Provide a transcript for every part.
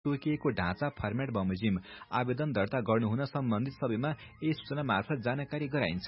तोकिएको ढाँचा फर्मेट बमोजिम आवेदन दर्ता गर्नुहुन सम्बन्धित सबैमा यही सूचना मार्फत जानकारी गराइन्छ।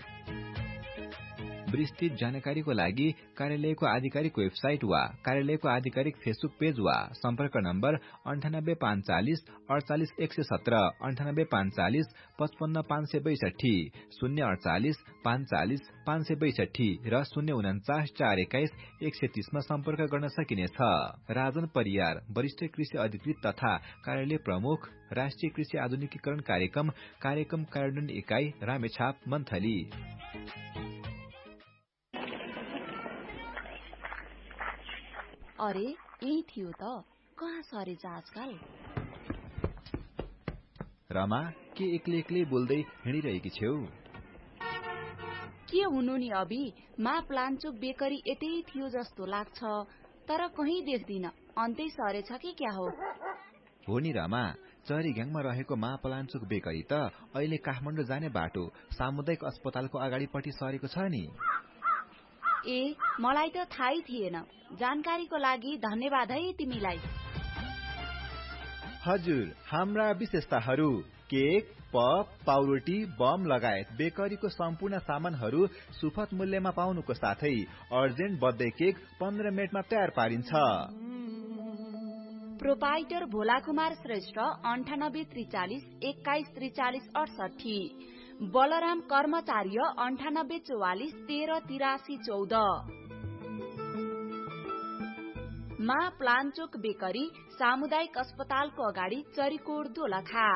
विस्तृत जानकारीको लागि कार्यालयको आधिकारिक वेबसाइट वा कार्यालयको आधिकारिक फेसबुक पेज वा सम्पर्क नम्बर 9845 48 117 9845 55 562 048 45 562 र 049 421 130 मा सम्पर्क गर्न सकिनेछ। राजन परियार, वरिष्ठ कृषि अधिकृत तथा कार्यालय प्रमुख, राष्ट्रिय कृषि आधुनिकीकरण कार्यक्रम कार्यान्वयन इकाइ, रामेछाप, मन्थली। अरे यही थियो त, कहाँ सरे आजकल? रमा, के एक्लै एक्लै बोल्दै हिँडिरहेकी छेउ? के हुनु नि अभी, मा प्लान्चोक बेकरी यतै थियो जस्तो लाग्छ, तर कहीँ देख्दिन। अन्तै सरेछ कि क्या हो? हो नि रमा, चरीघ्याङमा रहेको मा प्लान्चोक बेकरी त अहिले काठमाडौँ जाने बाटो सामुदायिक अस्पतालको अगाडिपट्टि सरेको छ नि। ए, मलाई त थाहै थिएन। जानकारीको लागि धन्यवाद है तिमीलाई। हजुर, हाम्रा विशेषताहरू केक, पप, पाउरोटी, बम लगायत बेकरीको सम्पूर्ण सामानहरू सुपथ मूल्यमा पाउनुको साथै अर्जेन्ट बर्थडे केक 15 मिनेटमा तयार पारिन्छ। प्रोपाइटर भोला कुमार श्रेष्ठ 9843 21 43 68, बलराम कर्मचार्य 9844 13 83 14। मा प्लान्चोक बेकरी सामुदायिक अस्पतालको अगाडि चरीकोट दोलखा।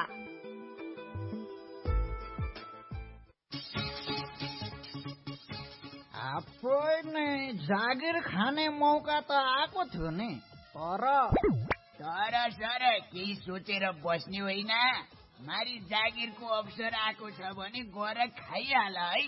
जागिर खाने मौका त आएको थियो नि, तर सर केही सोचेर बस्ने होइन। मारी जागिरको अवसर आएको छ भने गएर खाइहाल है।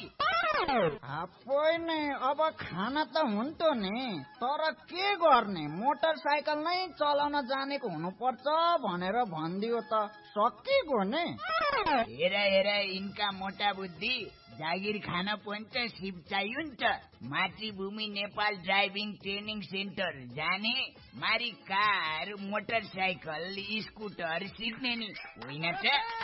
अब खान त हुन्थ्यो नि, तर के गर्ने, मोटरसाइकल नै चलाउन जानेको हुनुपर्छ भनेर भनिदियो त सकिगयो नि। हेर यिनका मोटा बुद्धि, जागिर खान पनि त सिप चाहियो नि त। मातृभूमि नेपाल ड्राइभिङ ट्रेनिङ सेन्टर जाने, मारी कार, मोटरसाइकल, स्कुटर सिक्ने नि होइन त।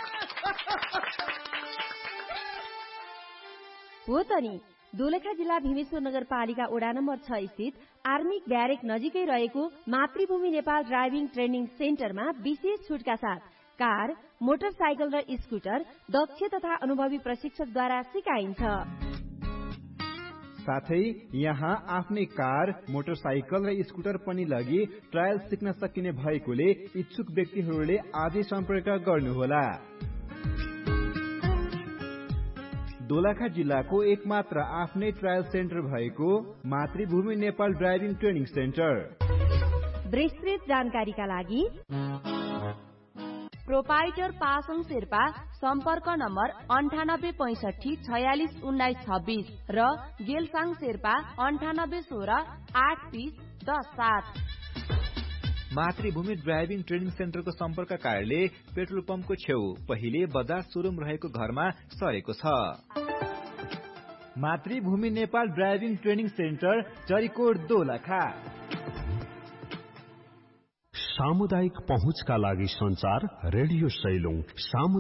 हो त नि, दोलखा जिल्ला भीमेश्वर नगरपालिका वडा नम्बर 6 स्थित आर्मी ब्यारेक नजिकै रहेको मातृभूमि नेपाल ड्राइभिङ ट्रेनिङ सेन्टरमा विशेष छुटका साथ कार, मोटरसाइकल र स्कुटर दक्ष तथा अनुभवी प्रशिक्षकद्वारा सिकाइन्छ। साथै यहाँ आफ्नै कार, मोटरसाइकल र स्कुटर पनि लगी ट्रायल सिक्न सकिने भएकोले इच्छुक व्यक्तिहरूले आजै सम्पर्क गर्नुहोला। दोलखा जिल्लाको एकमात्र आफ्नै ट्रायल सेन्टर भएको मातृभूमि नेपाल ड्राइभिङ ट्रेनिङ सेन्टर। विस्तृत जानकारीका लागि प्रोपाइटर पासङ शेर्पा सम्पर्क नम्बर 9865 46 19 26 र गेलसाङ शेर्पा 98 16 8 30 10 7। मातृभूमि ड्राइभिङ ट्रेनिङ सेन्टरको सम्पर्क कार्यालय पेट्रोल पम्पको छेउ पहिले बजार सोरुम रहेको घरमा सरेको छ। मातृभूमि Nepal driving training centre, Charikot Dolakha. सामुदायिक पहुँचका लागि संचार रेडियो सैलुङ